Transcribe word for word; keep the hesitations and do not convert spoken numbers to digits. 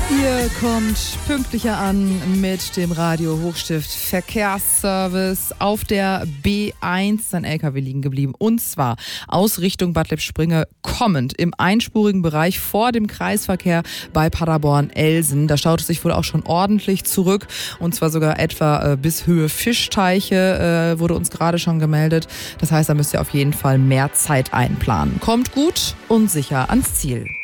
Ihr kommt pünktlicher an mit dem Radio Hochstift Verkehrsservice. Auf der B eins ist ein L K W liegen geblieben. Und zwar aus Richtung Bad Lippspringe kommend im einspurigen Bereich vor dem Kreisverkehr bei Paderborn-Elsen. Da staut es sich wohl auch schon ordentlich zurück. Und zwar sogar etwa äh, bis Höhe Fischteiche äh, wurde uns gerade schon gemeldet. Das heißt, da müsst ihr auf jeden Fall mehr Zeit einplanen. Kommt gut und sicher ans Ziel.